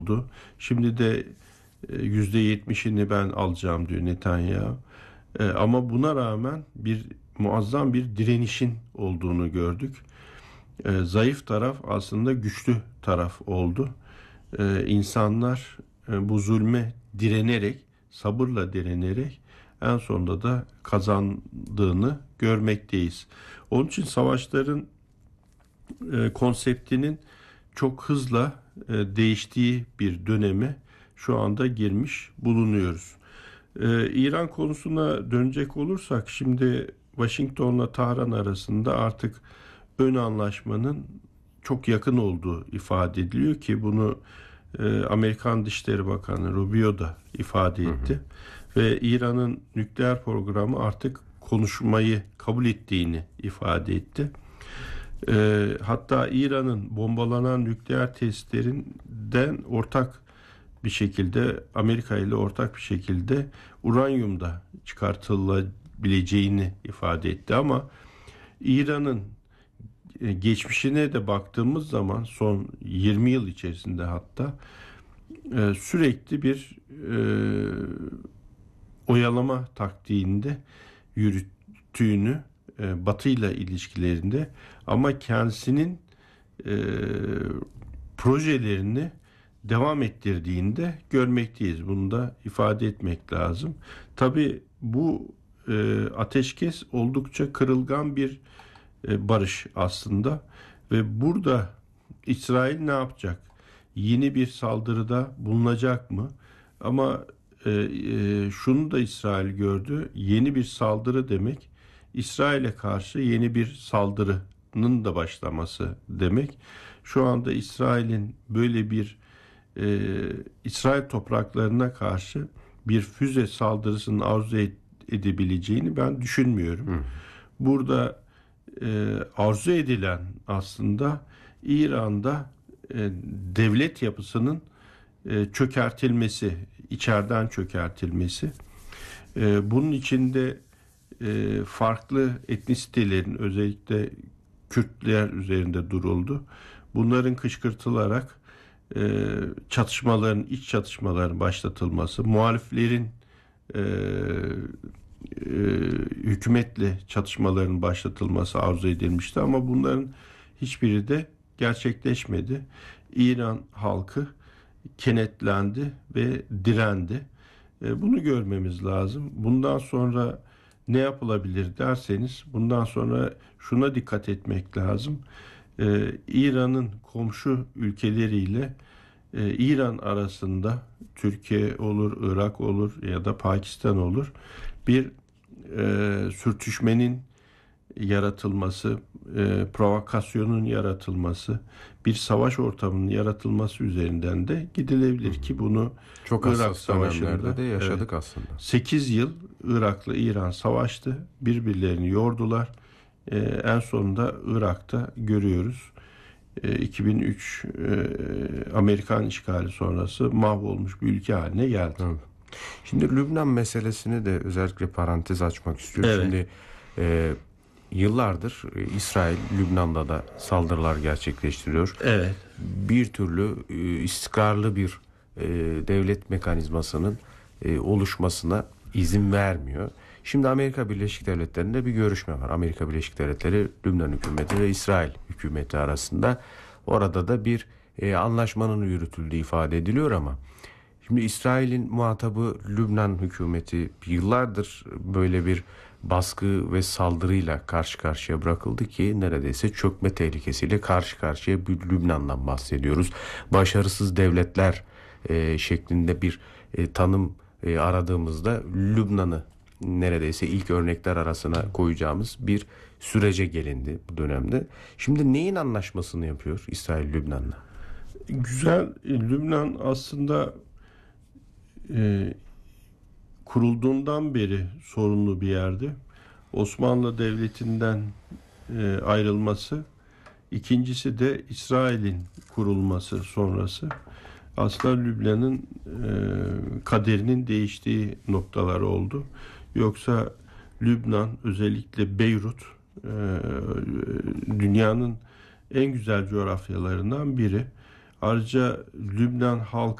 oldu. Şimdi de %70'ini ben alacağım diyor Netanyahu. Ama buna rağmen muazzam bir direnişin olduğunu gördük. Zayıf taraf aslında güçlü taraf oldu. İnsanlar bu zulme direnerek, sabırla direnerek en sonunda da kazandığını görmekteyiz. Onun için savaşların konseptinin çok hızla değiştiği bir döneme şu anda girmiş bulunuyoruz. İran konusuna dönecek olursak şimdi Washington'la Tahran arasında artık ön anlaşmanın çok yakın olduğu ifade ediliyor ki bunu Amerikan Dışişleri Bakanı Rubio da ifade etti. Ve İran'ın nükleer programı artık konuşmayı kabul ettiğini ifade etti. Hatta İran'ın bombalanan nükleer testlerinden ortak bir şekilde Amerika ile ortak bir şekilde uranyum da çıkartılabileceğini ifade etti. Ama İran'ın geçmişine de baktığımız zaman son 20 yıl içerisinde hatta sürekli bir oyalama taktiğinde yürüttüğünü Batı ile ilişkilerinde ama kendisinin projelerini devam ettirdiğinde görmekteyiz. Bunu da ifade etmek lazım. Tabii bu ateşkes oldukça kırılgan bir barış aslında ve burada İsrail ne yapacak? Yeni bir saldırıda bulunacak mı? Ama şunu da İsrail gördü. Yeni bir saldırı demek İsrail'e karşı yeni bir saldırının da başlaması demek. Şu anda İsrail'in böyle bir İsrail topraklarına karşı bir füze saldırısının arzu edebileceğini ben düşünmüyorum. Burada arzu edilen aslında İran'da devlet yapısının çökertilmesi, içeriden çökertilmesi. Bunun içinde farklı etnisitelerin özellikle Kürtler üzerinde duruldu. Bunların kışkırtılarak iç çatışmaların başlatılması, muhaliflerin hükümetle çatışmaların başlatılması arzu edilmişti ama bunların hiçbiri de gerçekleşmedi. İran halkı kenetlendi ve direndi. Bunu görmemiz lazım. Bundan sonra ne yapılabilir derseniz bundan sonra şuna dikkat etmek lazım. İran'ın komşu ülkeleriyle İran arasında Türkiye olur, Irak olur ya da Pakistan olur bir sürtüşmenin yaratılması, provokasyonun yaratılması, bir savaş ortamının yaratılması üzerinden de gidilebilir ki bunu çok Irak Savaşı'nda de yaşadık aslında. 8 yıl Irak'la İran savaştı. Birbirlerini yordular. En sonunda Irak'ta görüyoruz. 2003 Amerikan işgali sonrası mahvolmuş bir ülke haline geldi. Evet. Şimdi Lübnan meselesini de özellikle parantez açmak istiyorum. Evet. Şimdi yıllardır İsrail Lübnan'da da saldırılar gerçekleştiriyor. Evet. Bir türlü istikrarlı bir devlet mekanizmasının oluşmasına izin vermiyor. Şimdi Amerika Birleşik Devletleri'nde bir görüşme var. Amerika Birleşik Devletleri, Lübnan hükümeti ve İsrail hükümeti arasında. Orada da bir anlaşmanın yürütüldüğü ifade ediliyor ama şimdi İsrail'in muhatabı Lübnan hükümeti yıllardır böyle bir baskı ve saldırıyla karşı karşıya bırakıldı ki neredeyse çökme tehlikesiyle karşı karşıya bir Lübnan'dan bahsediyoruz. Başarısız devletler şeklinde bir tanım aradığımızda Lübnan'ı neredeyse ilk örnekler arasına koyacağımız bir sürece gelindi bu dönemde. Şimdi neyin anlaşmasını yapıyor İsrail Lübnan'la? Güzel. Lübnan aslında kurulduğundan beri sorunlu bir yerdi. Osmanlı Devleti'nden ayrılması, ikincisi de İsrail'in kurulması sonrası aslında Lübnan'ın kaderinin değiştiği noktalar oldu. Yoksa Lübnan, özellikle Beyrut, dünyanın en güzel coğrafyalarından biri. Ayrıca Lübnan halkı